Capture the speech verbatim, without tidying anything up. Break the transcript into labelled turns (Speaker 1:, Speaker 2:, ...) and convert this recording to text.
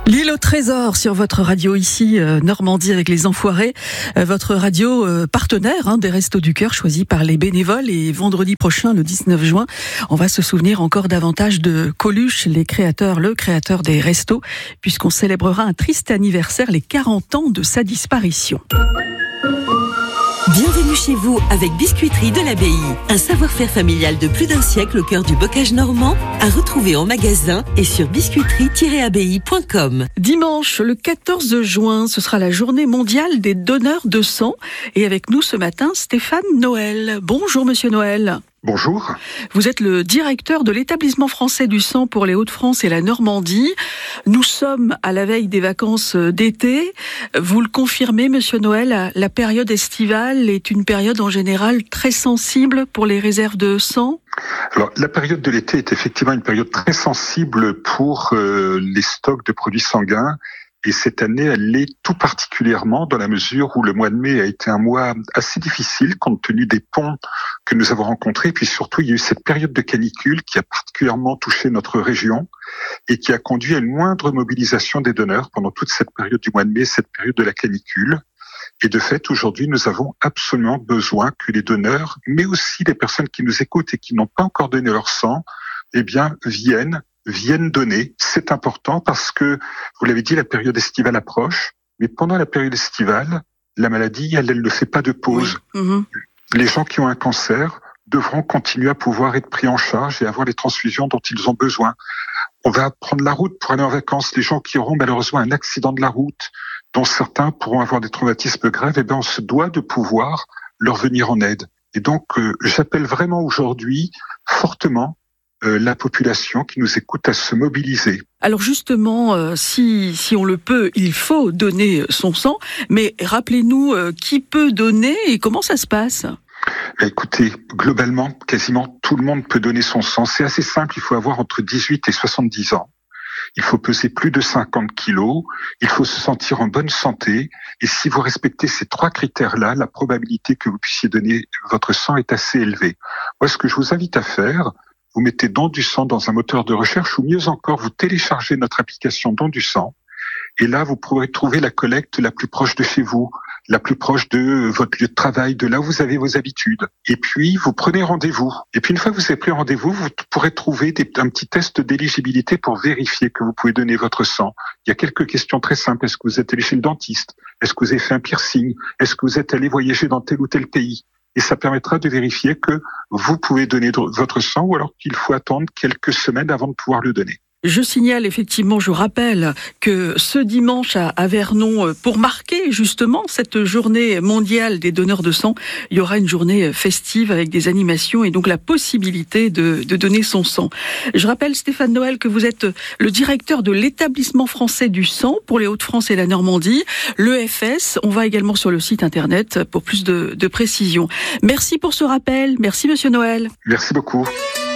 Speaker 1: L'île au trésor sur votre radio ici, euh, Normandie avec les Enfoirés, euh, votre radio euh, partenaire hein, des Restos du Cœur choisis par les bénévoles. Et vendredi prochain, le dix-neuf juin, on va se souvenir encore davantage de Coluche, les créateurs, le créateur des Restos, puisqu'on célébrera un triste anniversaire, les quarante ans de sa disparition.
Speaker 2: Bienvenue chez vous avec Biscuiterie de l'Abbaye. Un savoir-faire familial de plus d'un siècle au cœur du bocage normand, à retrouver en magasin et sur biscuiterie tiret abbaye point com.
Speaker 1: Dimanche, le quatorze juin, ce sera la journée mondiale des donneurs de sang. Et avec nous ce matin, Stéphane Noël. Bonjour Monsieur Noël.
Speaker 3: Bonjour.
Speaker 1: Vous êtes le directeur de l'établissement français du sang pour les Hauts-de-France et la Normandie. Nous sommes à la veille des vacances d'été. Vous le confirmez, Monsieur Noël, la période estivale est une période en général très sensible pour les réserves de sang?
Speaker 3: Alors, la période de l'été est effectivement une période très sensible pour euh, les stocks de produits sanguins. Et cette année, elle l'est tout particulièrement dans la mesure où le mois de mai a été un mois assez difficile compte tenu des ponts que nous avons rencontrés. Et puis surtout, il y a eu cette période de canicule qui a particulièrement touché notre région et qui a conduit à une moindre mobilisation des donneurs pendant toute cette période du mois de mai, cette période de la canicule. Et de fait, aujourd'hui, nous avons absolument besoin que les donneurs, mais aussi les personnes qui nous écoutent et qui n'ont pas encore donné leur sang, eh bien, viennent viennent donner. C'est important parce que, vous l'avez dit, la période estivale approche, mais pendant la période estivale, la maladie, elle, elle ne fait pas de pause.
Speaker 1: Oui. Mmh.
Speaker 3: Les gens qui ont un cancer devront continuer à pouvoir être pris en charge et avoir les transfusions dont ils ont besoin. On va prendre la route pour aller en vacances. Les gens qui auront malheureusement un accident de la route, dont certains pourront avoir des traumatismes graves, eh bien, on se doit de pouvoir leur venir en aide. Et donc, euh, j'appelle vraiment aujourd'hui fortement Euh, la population qui nous écoute à se mobiliser.
Speaker 1: Alors justement, euh, si si on le peut, il faut donner son sang, mais rappelez-nous euh, qui peut donner et comment ça se passe?
Speaker 3: Écoutez, globalement, quasiment tout le monde peut donner son sang. C'est assez simple, il faut avoir entre dix-huit et soixante-dix ans. Il faut peser plus de cinquante kilos, il faut se sentir en bonne santé, et si vous respectez ces trois critères-là, la probabilité que vous puissiez donner votre sang est assez élevée. Moi, ce que je vous invite à faire, vous mettez don du sang dans un moteur de recherche ou mieux encore, vous téléchargez notre application don du sang et là, vous pourrez trouver la collecte la plus proche de chez vous, la plus proche de votre lieu de travail, de là où vous avez vos habitudes. Et puis, vous prenez rendez-vous. Et puis, une fois que vous avez pris rendez-vous, vous pourrez trouver des, un petit test d'éligibilité pour vérifier que vous pouvez donner votre sang. Il y a quelques questions très simples. Est-ce que vous êtes allé chez le dentiste? Est-ce que vous avez fait un piercing? Est-ce que vous êtes allé voyager dans tel ou tel pays? Et ça permettra de vérifier que vous pouvez donner votre sang ou alors qu'il faut attendre quelques semaines avant de pouvoir le donner.
Speaker 1: Je signale effectivement, je rappelle que ce dimanche à, à Vernon, pour marquer justement cette journée mondiale des donneurs de sang, il y aura une journée festive avec des animations et donc la possibilité de, de donner son sang. Je rappelle, Stéphane Noël, que vous êtes le directeur de l'établissement français du sang pour les Hauts-de-France et la Normandie, l'E F S. On va également sur le site internet pour plus de, de précisions. Merci pour ce rappel. Merci Monsieur Noël.
Speaker 3: Merci beaucoup.